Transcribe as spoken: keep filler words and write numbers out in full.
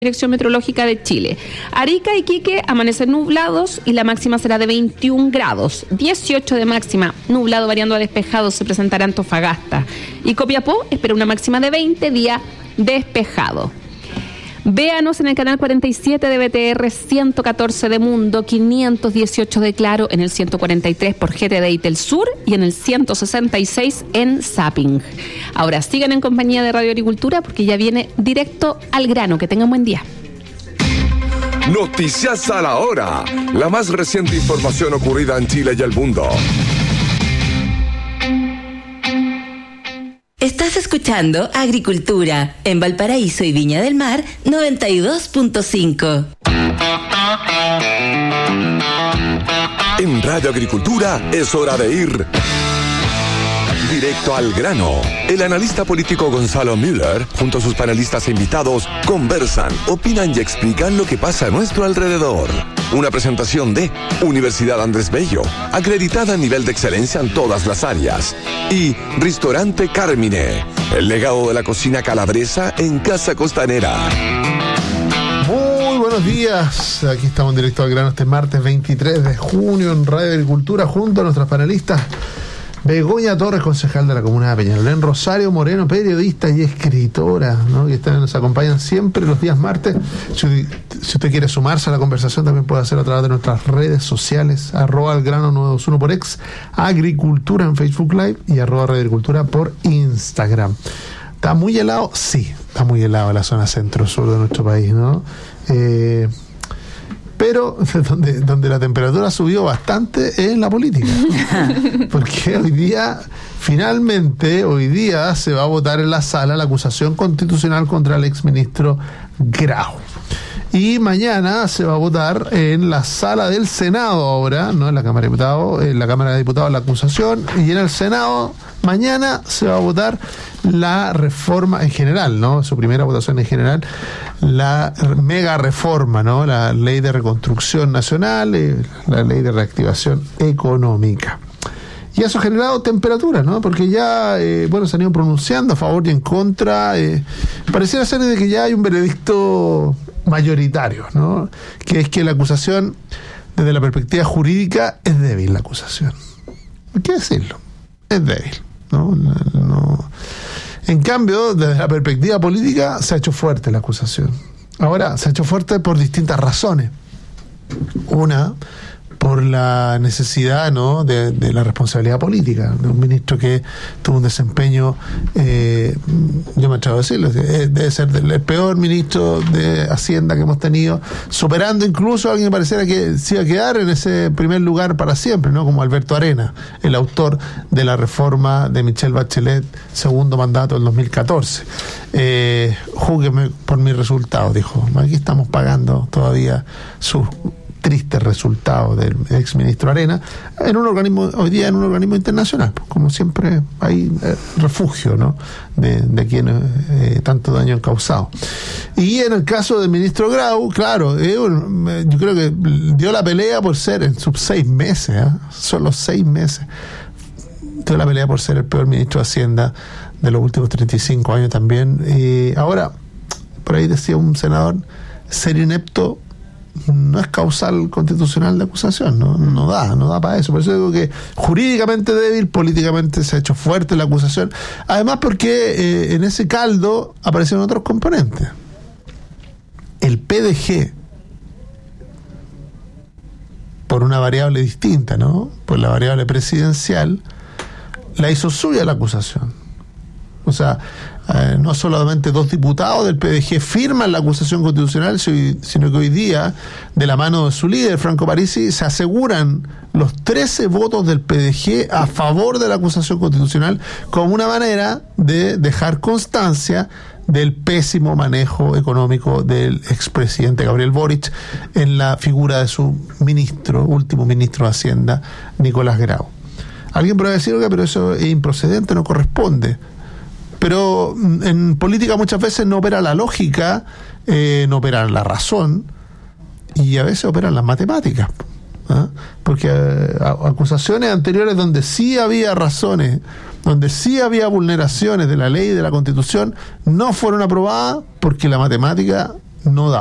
Dirección Meteorológica de Chile. Arica y Iquique amanecen nublados y la máxima será de veintiún grados. dieciocho de máxima, nublado variando a despejado se presentará Antofagasta. Y Copiapó espera una máxima de veinte, día despejado. Véanos en el canal cuarenta y siete de B T R, ciento catorce de Mundo, quinientos dieciocho de Claro, en el ciento cuarenta y tres por G T D y Telsur y en el ciento sesenta y seis en Zapping. Ahora sigan en compañía de Radio Agricultura porque ya viene directo al grano. Que tengan buen día. Noticias a la hora. La más reciente información ocurrida en Chile y el mundo. Estás escuchando Agricultura en Valparaíso y Viña del Mar noventa y dos punto cinco. En Radio Agricultura es hora de ir directo al grano. El analista político Gonzalo Müller, junto a sus panelistas e invitados, conversan, opinan y explican lo que pasa a nuestro alrededor. Una presentación de Universidad Andrés Bello, acreditada a nivel de excelencia en todas las áreas. Y Ristorante Carmine, el legado de la cocina calabresa en Casa Costanera. Muy buenos días, aquí estamos en directo al grano este martes veintitrés de junio en Radio Agricultura junto a nuestras panelistas. Begoña Torres, concejal de la comuna de Peñalolén, Rosario Moreno, periodista y escritora, ¿no? Que están, nos acompañan siempre los días martes. Si, si usted quiere sumarse a la conversación, también puede hacerlo a través de nuestras redes sociales, arroba el grano nueve dos uno por ex, Agricultura en Facebook Live y arroba Radio Agricultura por Instagram. ¿Está muy helado? Sí, está muy helado en la zona centro-sur de nuestro país, ¿no? Eh... Pero donde, donde la temperatura subió bastante es en la política. Porque hoy día, finalmente, hoy día se va a votar en la sala la acusación constitucional contra el exministro Grau. Y mañana se va a votar en la sala del Senado ahora, no en la Cámara de Diputados, en la Cámara de Diputados la acusación, y en el Senado mañana se va a votar la reforma en general, ¿no? Su primera votación en general, la mega reforma, ¿no? La ley de reconstrucción nacional, eh, la ley de reactivación económica. Y eso ha generado temperatura, ¿no? Porque ya, eh, bueno, se han ido pronunciando a favor y en contra. Eh, pareciera ser de que ya hay un veredicto mayoritario, ¿no? Que es que la acusación, desde la perspectiva jurídica, es débil la acusación. Hay que decirlo, es débil, ¿no? No, no. En cambio, desde la perspectiva política, se ha hecho fuerte la acusación. Ahora, se ha hecho fuerte por distintas razones. Una, por la necesidad, ¿no?, de, de la responsabilidad política de un ministro que tuvo un desempeño, eh, yo me atrevo a decirlo, debe ser el peor ministro de Hacienda que hemos tenido, superando incluso a alguien que pareciera que se iba a quedar en ese primer lugar para siempre, ¿no?, como Alberto Arena, el autor de la reforma de Michelle Bachelet, segundo mandato del dos mil catorce. Eh, júgueme por mis resultados, dijo. Aquí estamos pagando todavía sus tristes resultados del exministro Arena en un organismo, hoy día en un organismo internacional, como siempre hay eh, refugio, ¿no?, de, de quienes eh, tanto daño han causado. Y en el caso del ministro Grau, claro, eh, yo creo que dio la pelea por ser en sus seis meses, ¿eh? solo seis meses, dio la pelea por ser el peor ministro de Hacienda de los últimos treinta y cinco años también. Y ahora, por ahí decía un senador, ser inepto no es causal constitucional de acusación, no, no da, no da para eso. Por eso digo que jurídicamente débil, políticamente se ha hecho fuerte la acusación. Además porque eh, en ese caldo aparecieron otros componentes. El P D G, por una variable distinta, ¿no?, por la variable presidencial, la hizo suya la acusación. O sea, eh, no solamente dos diputados del P D G firman la acusación constitucional, sino que hoy día, de la mano de su líder, Franco Parisi, se aseguran los trece votos del P D G a favor de la acusación constitucional como una manera de dejar constancia del pésimo manejo económico del expresidente Gabriel Boric en la figura de su ministro, último ministro de Hacienda, Nicolás Grau. Alguien podrá decir, oiga, pero eso es improcedente, no corresponde. Pero en política muchas veces no opera la lógica, eh, no opera la razón, y a veces operan las matemáticas. ¿eh? Porque eh, acusaciones anteriores donde sí había razones, donde sí había vulneraciones de la ley y de la Constitución, no fueron aprobadas porque la matemática no da.